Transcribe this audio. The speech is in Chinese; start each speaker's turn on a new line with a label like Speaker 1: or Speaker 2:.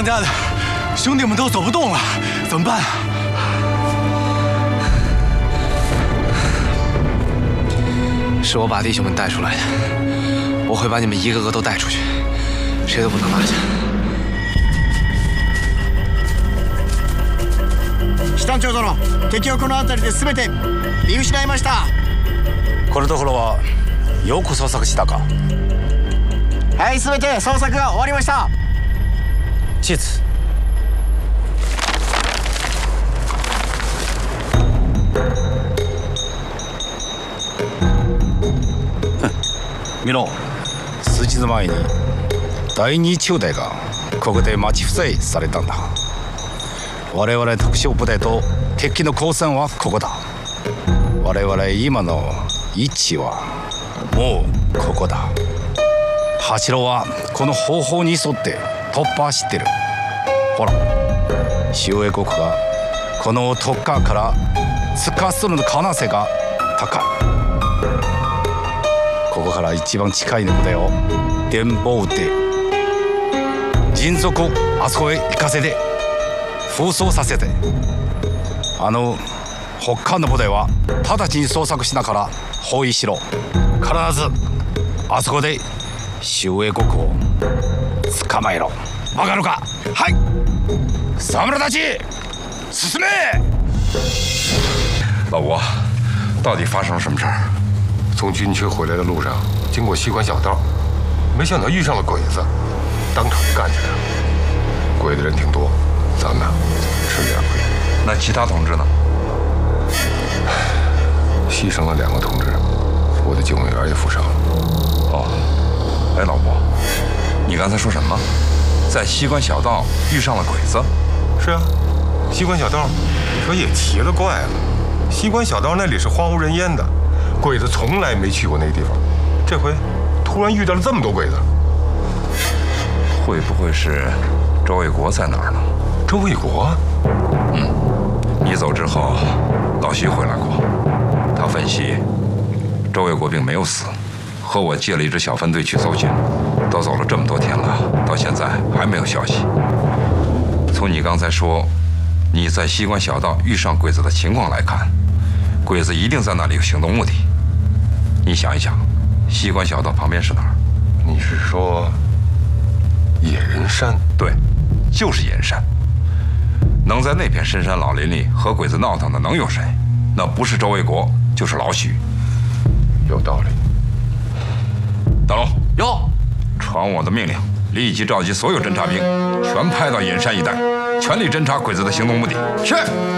Speaker 1: 当家的，兄弟们都走不动了，怎么办啊？是我把弟兄们带出来的，我会把你们一个个都带出去，谁都不能落下。
Speaker 2: 師団長殿、敵をこの辺りで全て見失いました。
Speaker 3: このところはよく捜索したか。
Speaker 2: はい、全て捜索が終わりました。
Speaker 3: チーツ。見ろ、数日前に第二中隊がここで待ち伏せされたんだ。我々特殊部隊と敵の交戦はここだ。我々今の位置はもうここだ。柱はこの方法に沿って突破してる。ほら、周囲国がこの突破から突破する可能性が高い。ここから一番近い部隊を電報を打って迅速あそこへ行かせて封鎖させて、他の部隊は直ちに捜索しながら包囲しろ。必ずあそこで周囲国を捕まえろ。わかるか？はい。侍たち，進め！
Speaker 4: 老吴，到底发生了什么事儿？从军区回来的路上，经过西关小道，没想到遇上了鬼子，当场就干起来了。鬼的人挺多，咱们吃点亏。
Speaker 5: 那其他同志呢？
Speaker 4: 牺牲了2个同志，我的警卫员也负伤了。
Speaker 5: 哦，哎，老吴，你刚才说什么？在西关小道遇上了鬼子？
Speaker 4: 是啊，西关小道，可也奇了怪了。西关小道那里是荒无人烟的，鬼子从来没去过那个地方，这回突然遇到了这么多鬼子。
Speaker 5: 会不会是周卫国在哪儿呢？
Speaker 4: 周卫国？
Speaker 5: 你走之后，老徐回来过，他分析，周卫国并没有死，和我借了一支小分队去搜寻，都走了这么多天了，到现在还没有消息。从你刚才说你在西关小道遇上鬼子的情况来看，鬼子一定在那里有行动目的。你想一想，西关小道旁边是哪儿？
Speaker 4: 你是说野人山？
Speaker 5: 对，就是野人山。能在那片深山老林里和鬼子闹腾的能有谁？那不是周卫国，就是老许。
Speaker 4: 有道理。
Speaker 5: 大龙，
Speaker 1: 有，
Speaker 5: 传我的命令，立即召集所有侦察兵，全派到野人山一带，全力侦查鬼子的行动目的。
Speaker 1: 是。